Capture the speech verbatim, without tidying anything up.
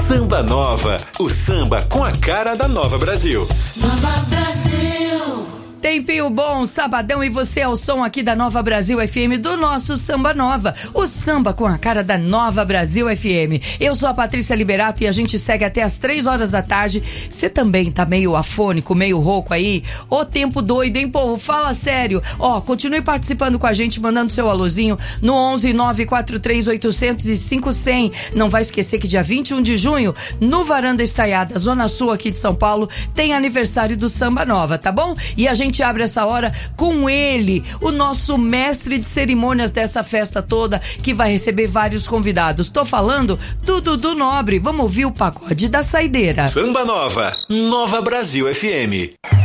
Samba Nova, o samba com a cara da Nova Brasil. Nova Brasil. Tempinho bom, sabadão, e você é o som aqui da Nova Brasil F M, do nosso Samba Nova, o samba com a cara da Nova Brasil F M. Eu sou a Patrícia Liberato e a gente segue até as três horas da tarde. Você também tá meio afônico, meio rouco aí? Ô tempo doido, hein, povo? Fala sério. Ó, continue participando com a gente, mandando seu alôzinho no onze nove quatro três oito zero zero cinco zero zero. Não vai esquecer que dia vinte e um de junho, no Varanda Estaiada, Zona Sul aqui de São Paulo, tem aniversário do Samba Nova, tá bom? E a gente A gente abre essa hora com ele, o nosso mestre de cerimônias dessa festa toda, que vai receber vários convidados. Tô falando do Dudu Nobre. Vamos ouvir o pagode da saideira. Samba Nova, Nova Brasil F M.